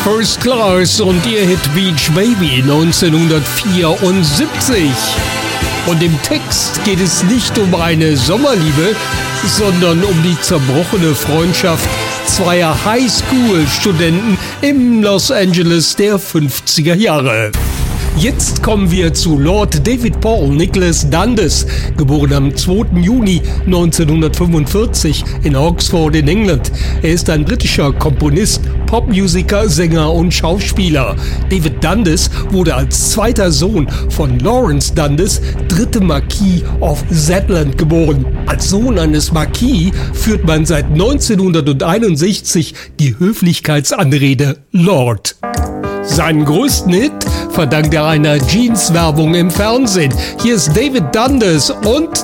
First Class und ihr Hit Beach Baby 1974. Und im Text geht es nicht um eine Sommerliebe, sondern um die zerbrochene Freundschaft zweier Highschool-Studenten im Los Angeles der 50er Jahre. Jetzt kommen wir zu Lord David Paul Nicholas Dundas, geboren am 2. Juni 1945 in Oxford in England. Er ist ein britischer Komponist, Popmusiker, Sänger und Schauspieler. David Dundas wurde als zweiter Sohn von Lawrence Dundas, 3. Marquis of Zetland, geboren. Als Sohn eines Marquis führt man seit 1961 die Höflichkeitsanrede Lord. Seinen größten Hit verdankt er einer Jeans-Werbung im Fernsehen. Hier ist David Dundas und